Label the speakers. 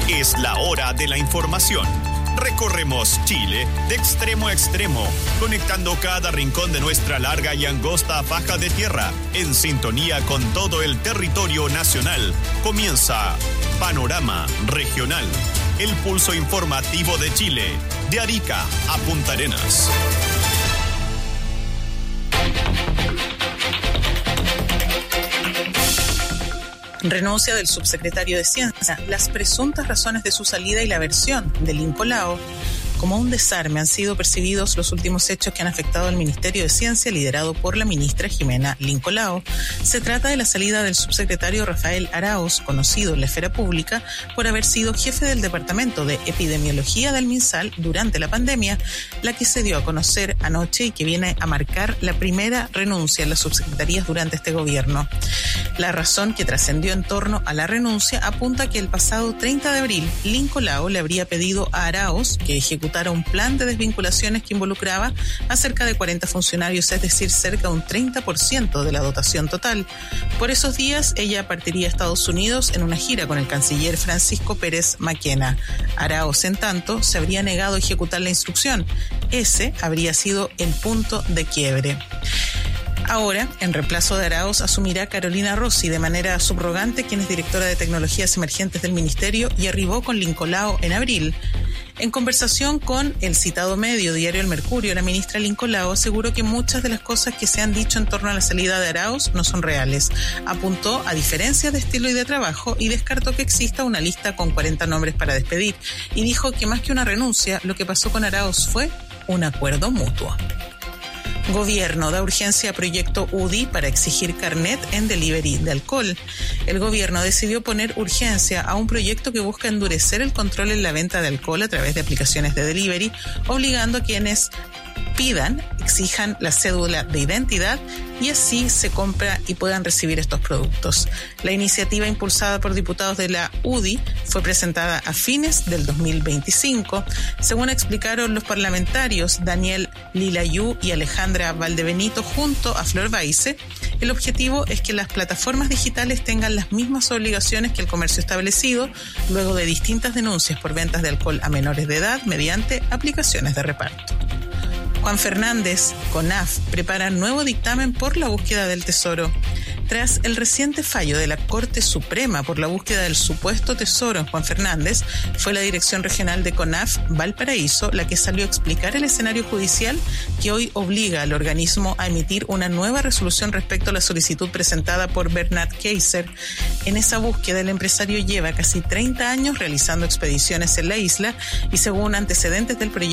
Speaker 1: Es la hora de la información. Recorremos Chile de extremo a extremo, conectando cada rincón de nuestra larga y angosta faja de tierra, en sintonía con todo el territorio nacional. Comienza Panorama Regional, el pulso informativo de Chile, de Arica a Punta Arenas.
Speaker 2: Renuncia del subsecretario de Ciencia, las presuntas razones de su salida y la versión de Lincoln Lao. Como un desarme han sido percibidos los últimos hechos que han afectado al Ministerio de Ciencia, liderado por la ministra Jimena Lincoln Lao. Se trata de la salida del subsecretario Rafael Arauz, conocido en la esfera pública por haber sido jefe del Departamento de Epidemiología del MinSal durante la pandemia, la que se dio a conocer anoche y que viene a marcar la primera renuncia en las subsecretarías durante este gobierno. La razón que trascendió en torno a la renuncia apunta a que el pasado 30 de abril, Lincoln Lao le habría pedido a Arauz que ejecutara un plan de desvinculaciones que involucraba a cerca de 40 funcionarios, es decir, cerca de un 30% de la dotación total. Por esos días, ella partiría a Estados Unidos en una gira con el canciller Francisco Pérez Maquena. Arauz, en tanto, se habría negado a ejecutar la instrucción. Ese habría sido el punto de quiebre. Ahora, en reemplazo de Arauz, asumirá Carolina Rossi de manera subrogante, quien es directora de Tecnologías Emergentes del Ministerio y arribó con Lincoln Lao en abril. En conversación con el citado medio Diario El Mercurio, la ministra Lincoln Lao aseguró que muchas de las cosas que se han dicho en torno a la salida de Arauz no son reales. Apuntó a diferencias de estilo y de trabajo y descartó que exista una lista con 40 nombres para despedir. Y dijo que más que una renuncia, lo que pasó con Arauz fue un acuerdo mutuo. Gobierno da urgencia a proyecto UDI para exigir carnet en delivery de alcohol. El gobierno decidió poner urgencia a un proyecto que busca endurecer el control en la venta de alcohol a través de aplicaciones de delivery, obligando a quienes pidan, exijan la cédula de identidad y así se compra y puedan recibir estos productos. La iniciativa, impulsada por diputados de la UDI, fue presentada a fines del 2025. Según explicaron los parlamentarios Daniel Lilayú y Alejandra Valdebenito junto a Flor Baice, el objetivo es que las plataformas digitales tengan las mismas obligaciones que el comercio establecido, luego de distintas denuncias por ventas de alcohol a menores de edad mediante aplicaciones de reparto. Juan Fernández, CONAF, prepara nuevo dictamen por la búsqueda del tesoro. Tras el reciente fallo de la Corte Suprema por la búsqueda del supuesto tesoro en Juan Fernández, fue la Dirección Regional de CONAF Valparaíso la que salió a explicar el escenario judicial que hoy obliga al organismo a emitir una nueva resolución respecto a la solicitud presentada por Bernard Kaiser. En esa búsqueda, el empresario lleva casi 30 años realizando expediciones en la isla y según antecedentes del proyecto,